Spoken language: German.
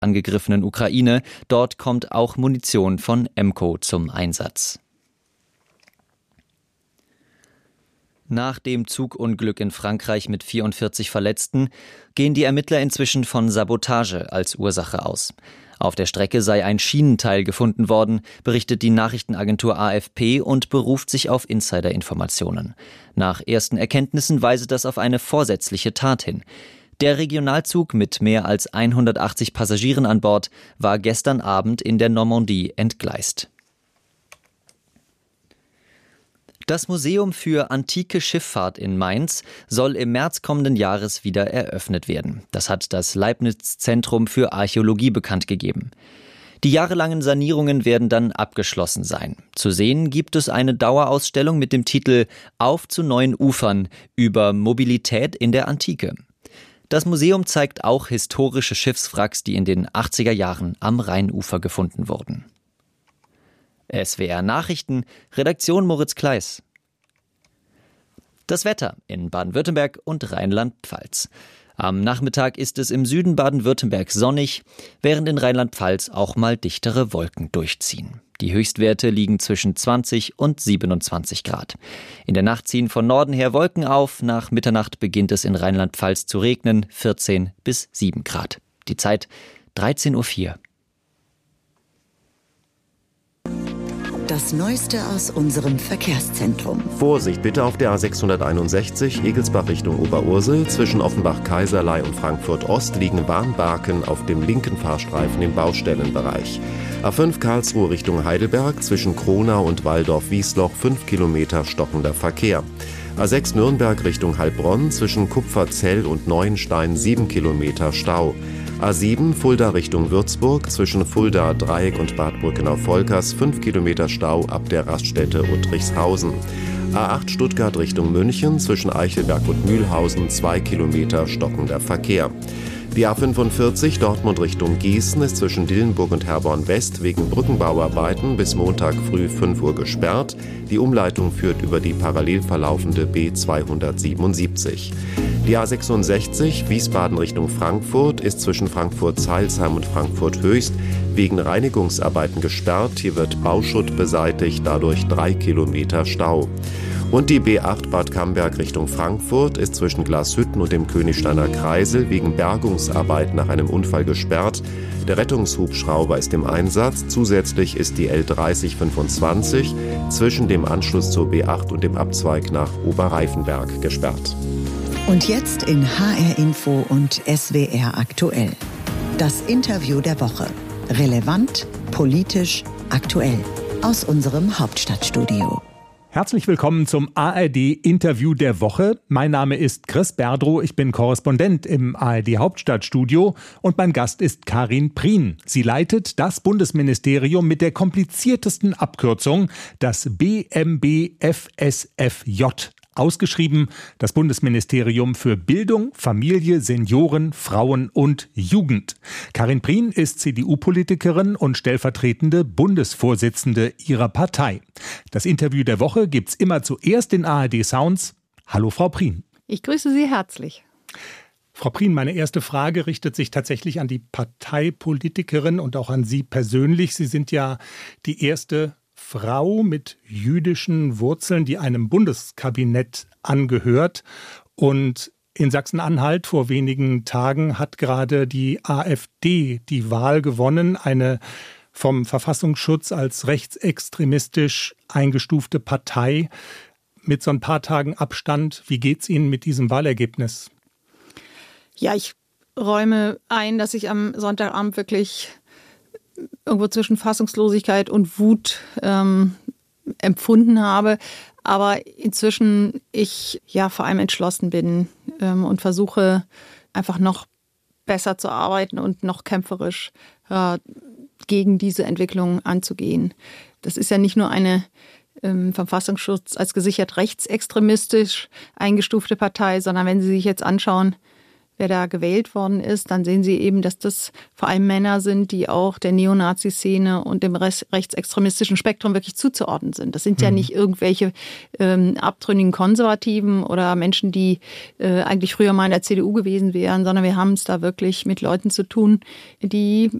angegriffenen Ukraine. Dort kommt auch Munition von EMCO zum Einsatz. Nach dem Zugunglück in Frankreich mit 44 Verletzten gehen die Ermittler inzwischen von Sabotage als Ursache aus. Auf der Strecke sei ein Schienenteil gefunden worden, berichtet die Nachrichtenagentur AFP und beruft sich auf Insiderinformationen. Nach ersten Erkenntnissen weise das auf eine vorsätzliche Tat hin. Der Regionalzug mit mehr als 180 Passagieren an Bord war gestern Abend in der Normandie entgleist. Das Museum für antike Schifffahrt in Mainz soll im März kommenden Jahres wieder eröffnet werden. Das hat das Leibniz-Zentrum für Archäologie bekannt gegeben. Die jahrelangen Sanierungen werden dann abgeschlossen sein. Zu sehen gibt es eine Dauerausstellung mit dem Titel »Auf zu neuen Ufern« über Mobilität in der Antike. Das Museum zeigt auch historische Schiffswracks, die in den 80er Jahren am Rheinufer gefunden wurden. SWR Nachrichten, Redaktion Moritz Kleis. Das Wetter in Baden-Württemberg und Rheinland-Pfalz. Am Nachmittag ist es im Süden Baden-Württemberg sonnig, während in Rheinland-Pfalz auch mal dichtere Wolken durchziehen. Die Höchstwerte liegen zwischen 20 und 27 Grad. In der Nacht ziehen von Norden her Wolken auf. Nach Mitternacht beginnt es in Rheinland-Pfalz zu regnen, 14 bis 7 Grad. Die Zeit 13:04 Uhr. Das Neueste aus unserem Verkehrszentrum. Vorsicht bitte auf der A661 Egelsbach Richtung Oberursel. Zwischen Offenbach-Kaiserlei und Frankfurt-Ost liegen Warnbarken auf dem linken Fahrstreifen im Baustellenbereich. A5 Karlsruhe Richtung Heidelberg. Zwischen Kronau und Waldorf-Wiesloch 5 Kilometer stockender Verkehr. A6 Nürnberg Richtung Heilbronn. Zwischen Kupferzell und Neuenstein 7 Kilometer Stau. A7 Fulda Richtung Würzburg, zwischen Fulda Dreieck und Bad Brückenau-Volkers 5 Kilometer Stau ab der Raststätte Uttrichshausen. A8 Stuttgart Richtung München, zwischen Eichelberg und Mühlhausen 2 Kilometer stockender Verkehr. Die A45 Dortmund Richtung Gießen ist zwischen Dillenburg und Herborn West wegen Brückenbauarbeiten bis Montag früh 5 Uhr gesperrt. Die Umleitung führt über die parallel verlaufende B277. Die A66 Wiesbaden Richtung Frankfurt ist zwischen Frankfurt-Zeilsheim und Frankfurt-Höchst wegen Reinigungsarbeiten gesperrt. Hier wird Bauschutt beseitigt, dadurch 3 Kilometer Stau. Und die B8 Bad Camberg Richtung Frankfurt ist zwischen Glashütten und dem Königsteiner Kreisel wegen Bergungsarbeit nach einem Unfall gesperrt. Der Rettungshubschrauber ist im Einsatz. Zusätzlich ist die L3025 zwischen dem Anschluss zur B8 und dem Abzweig nach Oberreifenberg gesperrt. Und jetzt in HR Info und SWR aktuell. Das Interview der Woche. Relevant, politisch, aktuell. Aus unserem Hauptstadtstudio. Herzlich willkommen zum ARD-Interview der Woche. Mein Name ist Chris Berdrow, ich bin Korrespondent im ARD-Hauptstadtstudio und mein Gast ist Karin Prien. Sie leitet das Bundesministerium mit der kompliziertesten Abkürzung, das BMBFSFJ. Ausgeschrieben das Bundesministerium für Bildung, Familie, Senioren, Frauen und Jugend. Karin Prien ist CDU-Politikerin und stellvertretende Bundesvorsitzende ihrer Partei. Das Interview der Woche gibt's immer zuerst in ARD Sounds. Hallo Frau Prien. Ich grüße Sie herzlich. Frau Prien, meine erste Frage richtet sich tatsächlich an die Parteipolitikerin und auch an Sie persönlich. Sie sind ja die erste Frau mit jüdischen Wurzeln, die einem Bundeskabinett angehört. Und in Sachsen-Anhalt vor wenigen Tagen hat gerade die AfD die Wahl gewonnen, eine vom Verfassungsschutz als rechtsextremistisch eingestufte Partei mit so ein paar Tagen Abstand. Wie geht's Ihnen mit diesem Wahlergebnis? Ja, ich räume ein, dass ich am Sonntagabend wirklich irgendwo zwischen Fassungslosigkeit und Wut empfunden habe. Aber inzwischen ich ja vor allem entschlossen bin und versuche einfach noch besser zu arbeiten und noch kämpferisch gegen diese Entwicklung anzugehen. Das ist ja nicht nur eine vom Verfassungsschutz als gesichert rechtsextremistisch eingestufte Partei, sondern wenn Sie sich jetzt anschauen, wer da gewählt worden ist, dann sehen Sie eben, dass das vor allem Männer sind, die auch der Neonazi-Szene und dem rechtsextremistischen Spektrum wirklich zuzuordnen sind. Das sind ja nicht irgendwelche abtrünnigen Konservativen oder Menschen, die eigentlich früher mal in der CDU gewesen wären, sondern wir haben es da wirklich mit Leuten zu tun, die